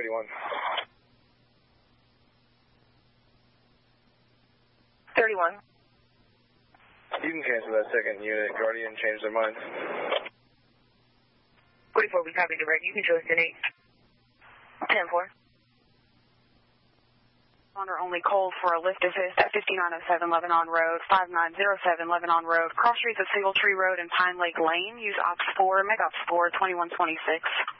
31. 31. You can cancel that second unit. Guardian changed their mind. 44, we copy direct. You can choose 10-8. 10-4. Honor only called for a lift assist at 5907 Lebanon Road, 5907 Lebanon Road, cross streets of Single Tree Road and Pine Lake Lane. Use OPS 4, make OPS 4, 2126.